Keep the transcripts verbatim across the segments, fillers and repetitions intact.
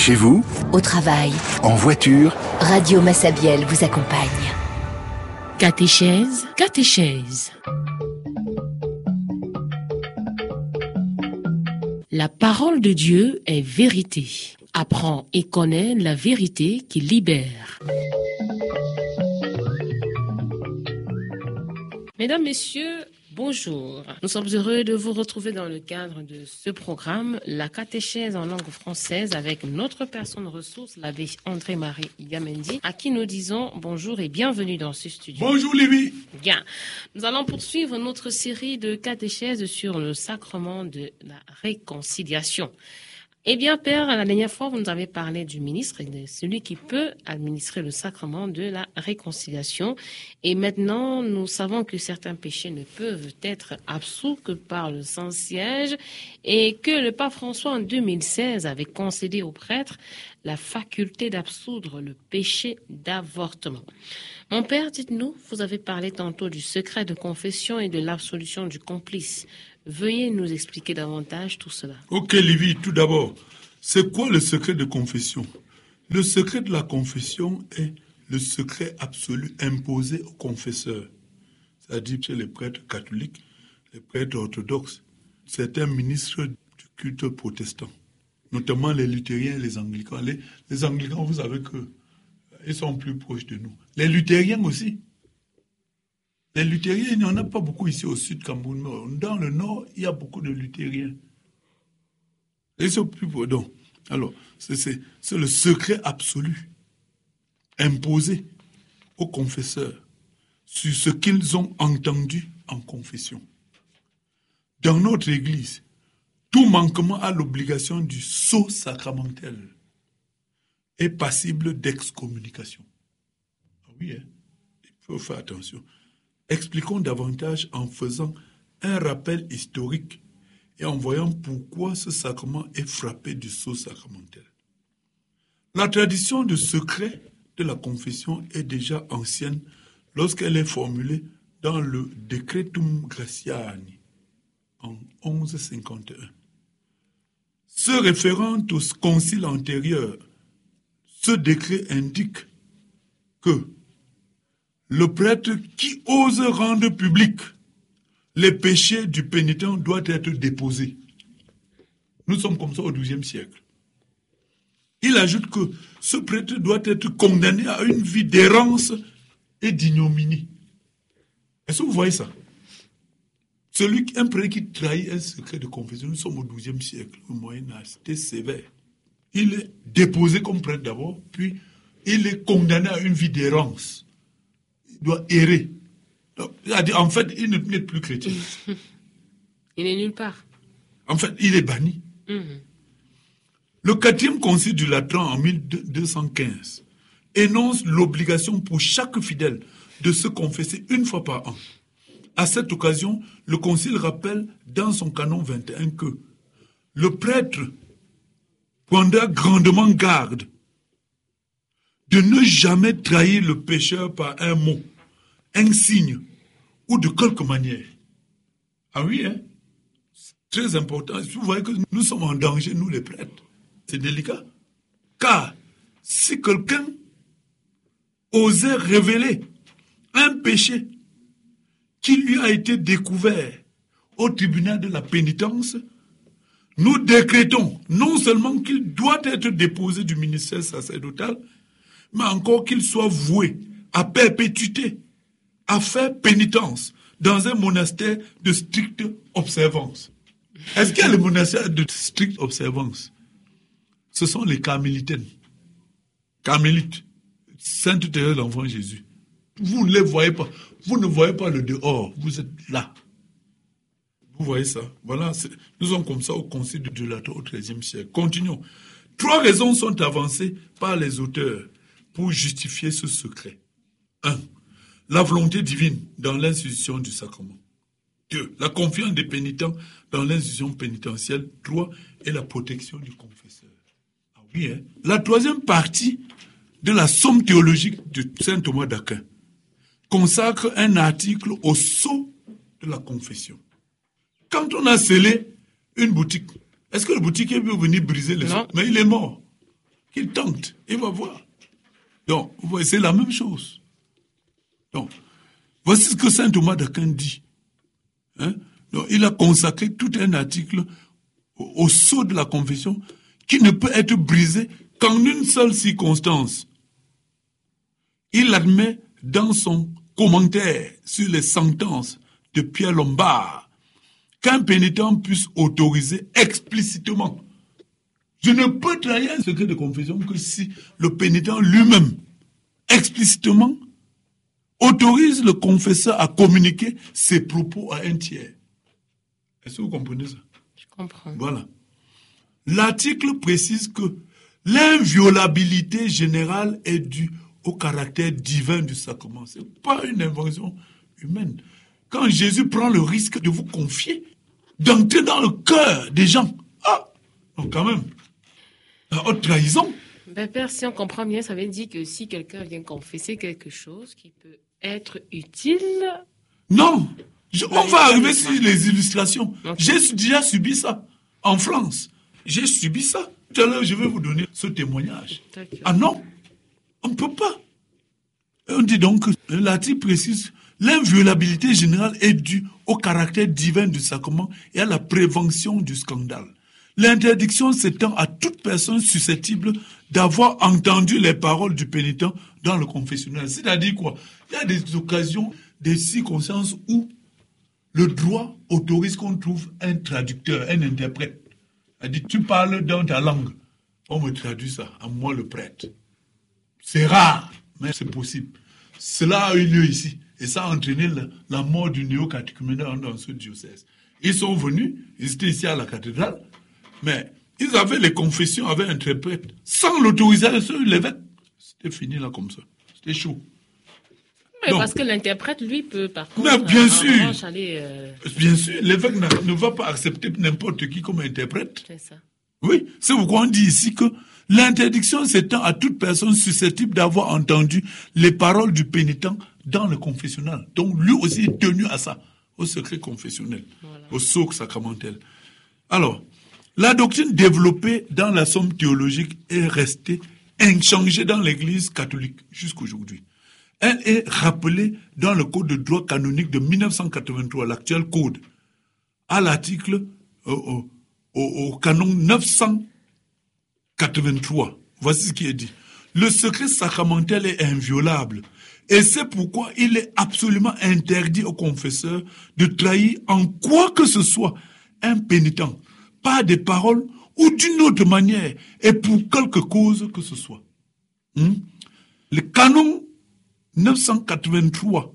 Chez vous, au travail, en voiture, Radio Massabielle vous accompagne. Catéchèse, catéchèse. La parole de Dieu est vérité. Apprends et connais la vérité qui libère. Mesdames, Messieurs, bonjour. Nous sommes heureux de vous retrouver dans le cadre de ce programme, la catéchèse en langue française, avec notre personne ressource, l'abbé André-Marie Yamendi, à qui nous disons bonjour et bienvenue dans ce studio. Bonjour Lévi. Bien. Nous allons poursuivre notre série de catéchèses sur le sacrement de la réconciliation. Eh bien, Père, la dernière fois, vous nous avez parlé du ministre, de celui qui peut administrer le sacrement de la réconciliation. Et maintenant, nous savons que certains péchés ne peuvent être absous que par le Saint-Siège et que le pape François, en deux mille seize, avait concédé aux prêtres la faculté d'absoudre le péché d'avortement. Mon Père, dites-nous, vous avez parlé tantôt du secret de confession et de l'absolution du complice. Veuillez nous expliquer davantage tout cela. Ok, Lévi, tout d'abord, c'est quoi le secret de confession? Le secret de la confession est le secret absolu imposé au confesseur. C'est-à-dire chez les prêtres catholiques, les prêtres orthodoxes, certains ministres du culte protestant, notamment les luthériens et les anglicans. Les, les anglicans, vous savez que ils sont plus proches de nous. Les luthériens aussi. Les luthériens, il n'y en a pas beaucoup ici au sud Cameroun. Dans le nord, il y a beaucoup de luthériens. Ils sont plus proches. Donc, alors, c'est, c'est, c'est le secret absolu imposé aux confesseurs sur ce qu'ils ont entendu en confession. Dans notre Église, tout manquement à l'obligation du sceau sacramentel est passible d'excommunication. Ah oui, hein? Il faut faire attention. Expliquons davantage en faisant un rappel historique et en voyant pourquoi ce sacrement est frappé du sceau sacramentel. La tradition de secret de la confession est déjà ancienne lorsqu'elle est formulée dans le Decretum Graciani en onze cinquante et un. Se référant au concile antérieur, ce décret indique que le prêtre qui ose rendre public les péchés du pénitent doit être déposé. Nous sommes comme ça au douzième siècle. Il ajoute que ce prêtre doit être condamné à une vie d'errance et d'ignominie. Est-ce que vous voyez ça? Celui, un prêtre qui trahit un secret de confession, nous sommes au douzième siècle, au Moyen-Âge, c'était sévère. Il est déposé comme prêtre d'abord, puis il est condamné à une vie d'errance. Il doit errer. Donc, en fait, il n'est plus chrétien. Il n'est nulle part. En fait, il est banni. Mmh. Le quatrième concile du Latran en mille deux cent quinze énonce l'obligation pour chaque fidèle de se confesser une fois par an. À cette occasion, le concile rappelle dans son canon vingt et un que le prêtre prendra grandement garde de ne jamais trahir le pécheur par un mot, un signe ou de quelque manière. Ah oui, hein? C'est très important. Vous voyez que nous sommes en danger, nous les prêtres. C'est délicat. Car si quelqu'un osait révéler un péché qui lui a été découvert au tribunal de la pénitence, nous décrétons non seulement qu'il doit être déposé du ministère sacerdotal, mais encore qu'il soit voué à perpétuité, à faire pénitence dans un monastère de stricte observance. Est-ce qu'il y a les monastères de stricte observance? Ce sont les carmélitaines. Carmélites. Sainte Thérèse de l'Enfant Jésus. Vous ne les voyez pas. Vous ne voyez pas le dehors. Vous êtes là. Vous voyez ça? Voilà. C'est... Nous sommes comme ça au concile de Latran au treizième siècle. Continuons. Trois raisons sont avancées par les auteurs pour justifier ce secret. Un, la volonté divine dans l'institution du sacrement. Deux, la confiance des pénitents dans l'institution pénitentielle. Trois, et la protection du confesseur. Ah oui, hein? La troisième partie de la somme théologique de saint Thomas d'Aquin consacre un article au sceau de la confession. Quand on a scellé une boutique, est-ce que le boutiquier peut venir briser les sceaux? Mais il est mort. qu'il tente, il va voir. Donc, vous voyez, c'est la même chose. Donc, voici ce que saint Thomas d'Aquin dit. Hein? Donc, il a consacré tout un article au, au sceau de la confession qui ne peut être brisé qu'en une seule circonstance. Il admet dans son commentaire sur les sentences de Pierre Lombard qu'un pénitent puisse autoriser explicitement. Je ne peux trahir un secret de confession que si le pénitent lui-même, explicitement, autorise le confesseur à communiquer ses propos à un tiers. Est-ce que vous comprenez ça? Je comprends. Voilà. L'article précise que l'inviolabilité générale est due au caractère divin du sacrement. Ce n'est pas une invention humaine. Quand Jésus prend le risque de vous confier, d'entrer dans le cœur des gens, ah, donc quand même, la haute trahison. Ben, Père, si on comprend bien, ça veut dire que si quelqu'un vient confesser quelque chose qui peut être utile... Non, je, on va arriver sur les illustrations. Okay. J'ai déjà subi ça en France. J'ai subi ça. Tout à l'heure, je vais vous donner ce témoignage. D'accord. Ah non, on ne peut pas. Et on dit donc que l'article précise l'inviolabilité générale est due au caractère divin du sacrement et à la prévention du scandale. L'interdiction s'étend à toute personne susceptible d'avoir entendu les paroles du pénitent dans le confessionnal. C'est-à-dire quoi? Il y a des occasions, des circonstances où le droit autorise qu'on trouve un traducteur, un interprète. Elle dit, tu parles dans ta langue. On me traduit ça, à moi le prêtre. C'est rare, mais c'est possible. Cela a eu lieu ici. Et ça a entraîné la, la mort du néo-catéchuménat dans ce diocèse. Ils sont venus, ils étaient ici à la cathédrale, mais ils avaient les confessions avec un interprète, sans l'autorisation de l'évêque. C'était fini là comme ça. C'était chaud. Mais donc, parce que l'interprète, lui, peut par contre... Mais bien sûr, revanche, aller, euh... bien sûr, l'évêque ne va pas accepter n'importe qui comme interprète. C'est ça. Oui, c'est pourquoi on dit ici que l'interdiction s'étend à toute personne susceptible d'avoir entendu les paroles du pénitent dans le confessionnal. Donc lui aussi est tenu à ça, au secret confessionnel, voilà. Au sceau sacramentel. Alors, la doctrine développée dans la somme théologique est restée inchangée dans l'Église catholique jusqu'aujourd'hui. Elle est rappelée dans le Code de droit canonique de mille neuf cent quatre-vingt-trois, l'actuel Code, à l'article euh, au, au, au canon neuf cent quatre-vingt-trois. Voici ce qui est dit. Le secret sacramentel est inviolable et c'est pourquoi il est absolument interdit au confesseur de trahir en quoi que ce soit un pénitent, par des paroles ou d'une autre manière et pour quelque cause que ce soit. Hum? Le canon neuf cent quatre-vingt-trois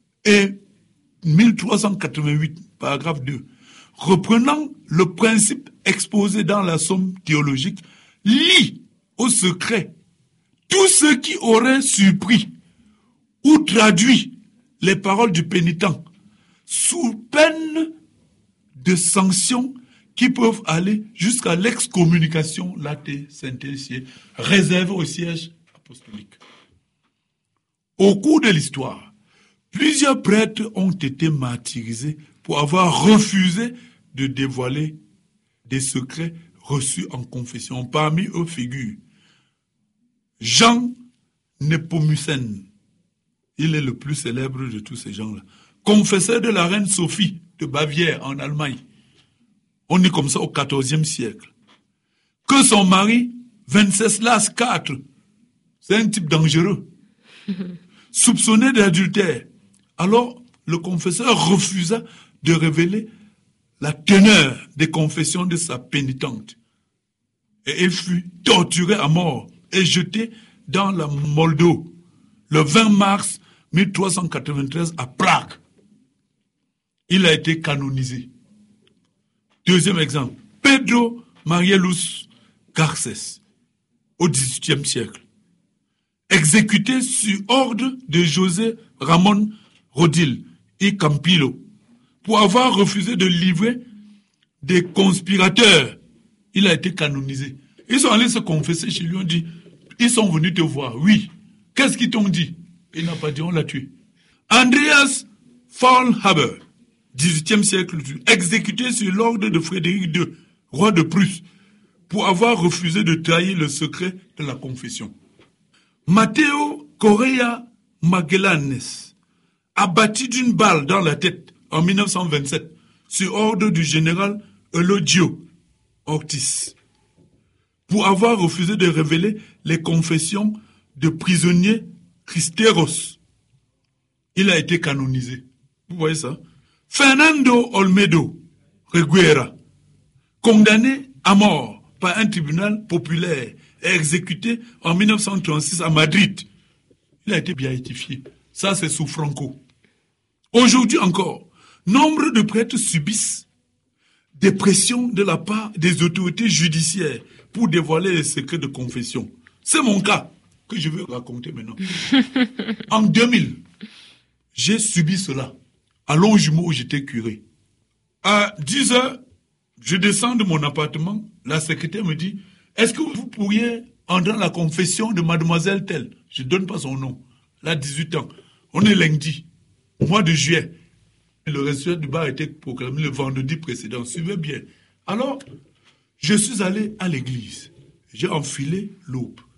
et mille trois cent quatre-vingt-huit, paragraphe deux, reprenant le principe exposé dans la somme théologique, lie au secret tous ceux qui auraient surpris ou traduit les paroles du pénitent sous peine de sanctions qui peuvent aller jusqu'à l'excommunication, l'acte Saint-Siège, réservé au siège apostolique. Au cours de l'histoire, plusieurs prêtres ont été martyrisés pour avoir refusé de dévoiler des secrets reçus en confession. Parmi eux figure Jean Nepomucène. Il est le plus célèbre de tous ces gens-là. Confesseur de la reine Sophie de Bavière en Allemagne. On est comme ça au quatorzième siècle. Que son mari, Venceslas quatre, c'est un type dangereux, soupçonné d'adultère. Alors, le confesseur refusa de révéler la teneur des confessions de sa pénitente. Et il fut torturé à mort et jeté dans la Moldau le vingt mars mille trois cent quatre-vingt-treize à Prague. Il a été canonisé. Deuxième exemple, Pedro Marielus Garces, au dix-huitième siècle, exécuté sur ordre de José Ramón Rodil y Campillo pour avoir refusé de livrer des conspirateurs. Il a été canonisé. Ils sont allés se confesser chez lui, on dit, ils sont venus te voir. Oui. Qu'est-ce qu'ils t'ont dit? Il n'a pas dit, on l'a tué. Andreas Faulhaber, dix-huitième siècle, exécuté sur l'ordre de Frédéric deux, roi de Prusse, pour avoir refusé de trahir le secret de la confession. Matteo Correa Magellanes, abattu d'une balle dans la tête en mille neuf cent vingt-sept sur ordre du général Eulogio Ortiz, pour avoir refusé de révéler les confessions de prisonniers Cristeros. Il a été canonisé. Vous voyez ça? Fernando Olmedo Reguera, condamné à mort par un tribunal populaire et exécuté en mille neuf cent trente-six à Madrid. Il a été béatifié. Ça, c'est sous Franco. Aujourd'hui encore, nombre de prêtres subissent des pressions de la part des autorités judiciaires pour dévoiler les secrets de confession. C'est mon cas que je veux raconter maintenant. En deux mille, j'ai subi cela à Longjumeau où j'étais curé. À dix heures, je descends de mon appartement. La secrétaire me dit, est-ce que vous pourriez entrer dans la confession de mademoiselle telle? Je ne donne pas son nom. Elle a dix-huit ans. On est lundi, au mois de juillet. Le résultat du bar a été proclamé le vendredi précédent. Suivez bien. Alors, je suis allé à l'église. J'ai enfilé l'aube.